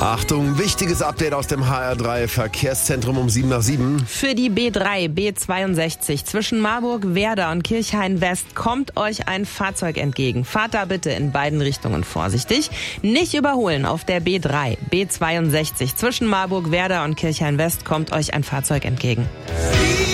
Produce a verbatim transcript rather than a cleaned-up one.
Achtung, wichtiges Update aus dem H R drei Verkehrszentrum um sieben nach sieben. Für die B drei, B zweiundsechzig zwischen Marburg, Werder und Kirchhain-West kommt euch ein Fahrzeug entgegen. Fahrt da bitte in beiden Richtungen vorsichtig. Nicht überholen auf der B drei, B zweiundsechzig zwischen Marburg, Werder und Kirchhain-West kommt euch ein Fahrzeug entgegen.